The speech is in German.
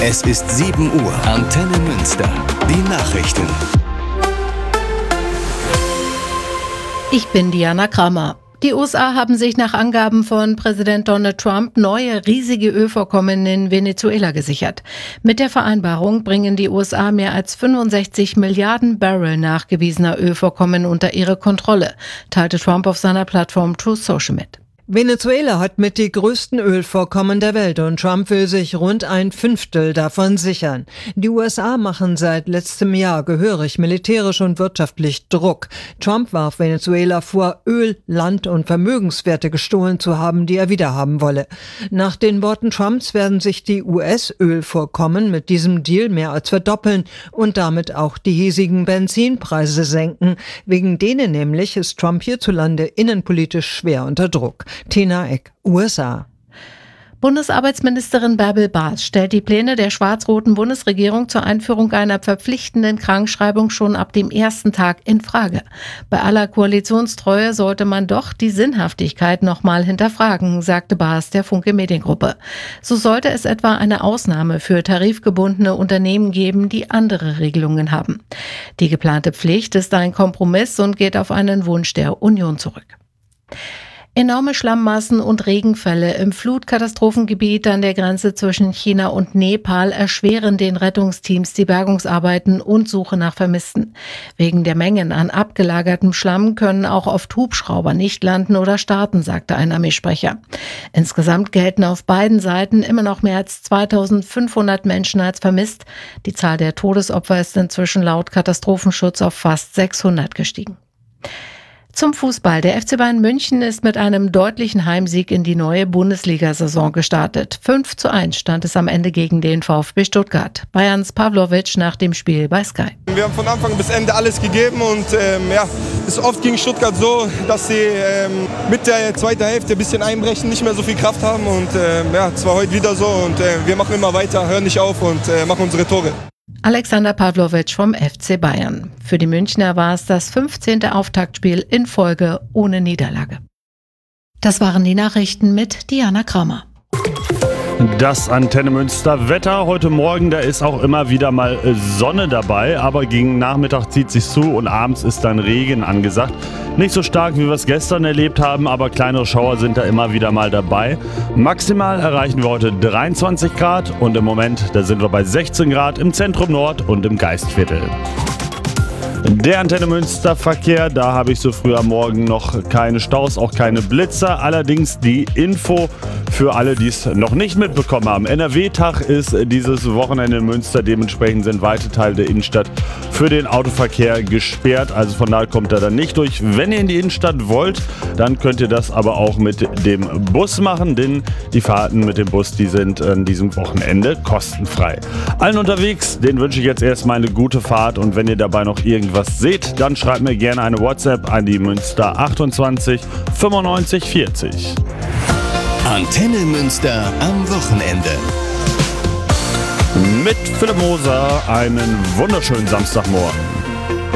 Es ist 7 Uhr. Antenne Münster. Die Nachrichten. Ich bin Diana Kramer. Die USA haben sich nach Angaben von Präsident Donald Trump neue riesige Ölvorkommen in Venezuela gesichert. Mit der Vereinbarung bringen die USA mehr als 65 Milliarden Barrel nachgewiesener Ölvorkommen unter ihre Kontrolle, teilte Trump auf seiner Plattform Truth Social mit. Venezuela hat mit die größten Ölvorkommen der Welt und Trump will sich rund 1/5 davon sichern. Die USA machen seit letztem Jahr gehörig militärisch und wirtschaftlich Druck. Trump warf Venezuela vor, Öl, Land und Vermögenswerte gestohlen zu haben, die er wiederhaben wolle. Nach den Worten Trumps werden sich die US-Ölvorkommen mit diesem Deal mehr als verdoppeln und damit auch die hiesigen Benzinpreise senken. Wegen denen nämlich ist Trump hierzulande innenpolitisch schwer unter Druck. Tina Eck, USA. Bundesarbeitsministerin Bärbel Baas stellt die Pläne der schwarz-roten Bundesregierung zur Einführung einer verpflichtenden Krankschreibung schon ab dem ersten Tag in Frage. Bei aller Koalitionstreue sollte man doch die Sinnhaftigkeit nochmal hinterfragen, sagte Baas der Funke Mediengruppe. So sollte es etwa eine Ausnahme für tarifgebundene Unternehmen geben, die andere Regelungen haben. Die geplante Pflicht ist ein Kompromiss und geht auf einen Wunsch der Union zurück. Enorme Schlammmassen und Regenfälle im Flutkatastrophengebiet an der Grenze zwischen China und Nepal erschweren den Rettungsteams die Bergungsarbeiten und Suche nach Vermissten. Wegen der Mengen an abgelagertem Schlamm können auch oft Hubschrauber nicht landen oder starten, sagte ein Armeesprecher. Insgesamt gelten auf beiden Seiten immer noch mehr als 2500 Menschen als vermisst. Die Zahl der Todesopfer ist inzwischen laut Katastrophenschutz auf fast 600 gestiegen. Zum Fußball. Der FC Bayern München ist mit einem deutlichen Heimsieg in die neue Bundesliga-Saison gestartet. 5:1 stand es am Ende gegen den VfB Stuttgart. Bayerns Pavlovic nach dem Spiel bei Sky. Wir haben von Anfang bis Ende alles gegeben und es ist oft gegen Stuttgart so, dass sie mit der zweiten Hälfte ein bisschen einbrechen, nicht mehr so viel Kraft haben und es war heute wieder so und wir machen immer weiter, hören nicht auf und machen unsere Tore. Alexander Pavlovic vom FC Bayern. Für die Münchner war es das 15. Auftaktspiel in Folge ohne Niederlage. Das waren die Nachrichten mit Diana Kramer. Das Antenne Münster Wetter heute Morgen, da ist auch immer wieder mal Sonne dabei, aber gegen Nachmittag zieht sich zu und abends ist dann Regen angesagt. Nicht so stark, wie wir es gestern erlebt haben, aber kleinere Schauer sind da immer wieder mal dabei. Maximal erreichen wir heute 23 Grad und im Moment, da sind wir bei 16 Grad im Zentrum Nord und im Geistviertel. Der Antenne Münster Verkehr, da habe ich so früh am Morgen noch keine Staus, auch keine Blitzer. Allerdings die Info für alle, die es noch nicht mitbekommen haben. NRW-Tag ist dieses Wochenende in Münster. Dementsprechend sind weite Teile der Innenstadt für den Autoverkehr gesperrt. Also von daher kommt er dann nicht durch. Wenn ihr in die Innenstadt wollt, dann könnt ihr das aber auch mit dem Bus machen, denn die Fahrten mit dem Bus, die sind an diesem Wochenende kostenfrei. Allen unterwegs, denen wünsche ich jetzt erstmal eine gute Fahrt und wenn ihr dabei noch irgendwas seht, dann schreibt mir gerne eine WhatsApp an die Münster 28 95 40. Antenne Münster am Wochenende. Mit Philipp Moser einen wunderschönen Samstagmorgen.